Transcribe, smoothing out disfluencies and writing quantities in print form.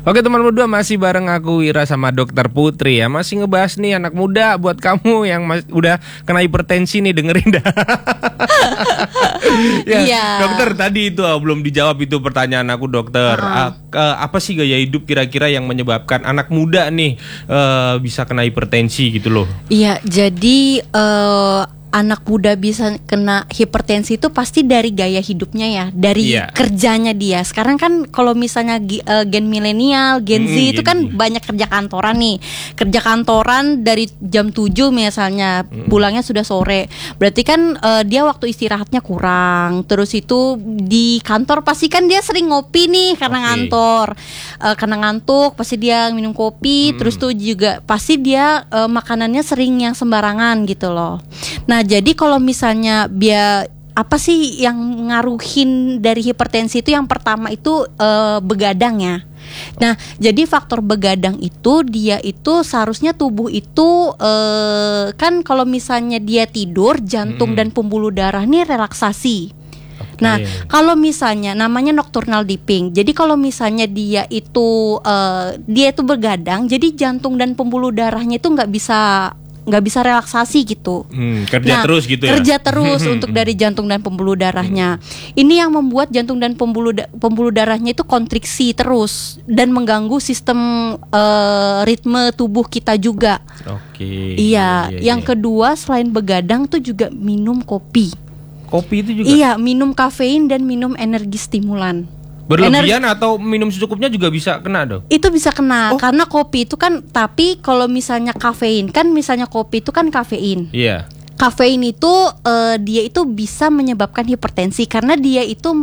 Oke teman berdua, masih bareng aku Wira sama Dokter Putri ya. Masih ngebahas nih anak muda buat kamu yang udah kena hipertensi nih, dengerin dah. Ya, Iya. Dokter, tadi itu belum dijawab itu pertanyaan aku, dokter. Apa sih gaya hidup kira-kira yang menyebabkan anak muda nih bisa kena hipertensi gitu loh? Iya, jadi anak muda bisa kena hipertensi itu pasti dari gaya hidupnya ya, dari kerjanya dia. Sekarang kan kalau misalnya gen milenial, Gen Z itu kan banyak kerja kantoran nih. Kerja kantoran dari jam 7 misalnya, pulangnya sudah sore. Berarti kan dia waktu istirahatnya kurang. Terus itu di kantor pasti kan dia sering ngopi nih karena ngantor. Karena ngantuk pasti dia minum kopi. Terus tuh juga pasti dia makanannya sering yang sembarangan gitu loh. Nah, jadi kalau misalnya apa sih yang ngaruhin dari hipertensi itu, yang pertama itu begadang ya. Nah, jadi faktor begadang itu dia itu seharusnya tubuh itu kan kalau misalnya dia tidur, jantung dan pembuluh darah nih relaksasi. Nah, kalau misalnya namanya nocturnal dipping. Jadi kalau misalnya dia itu begadang, jadi jantung dan pembuluh darahnya itu nggak bisa relaksasi gitu. Kerja terus gitu ya. Kerja terus untuk dari jantung dan pembuluh darahnya. Ini yang membuat jantung dan pembuluh darahnya itu kontriksi terus dan mengganggu sistem ritme tubuh kita juga. Iya. Yang kedua, selain begadang tuh juga minum kopi. Kopi itu juga? Iya, minum kafein dan minum energi stimulan. Berlebihan atau minum secukupnya juga bisa kena dong? Itu bisa kena, karena kopi itu kan, tapi kalau misalnya kafein kan, misalnya kopi itu kan kafein. Iya. Kafein itu dia itu bisa menyebabkan hipertensi karena dia itu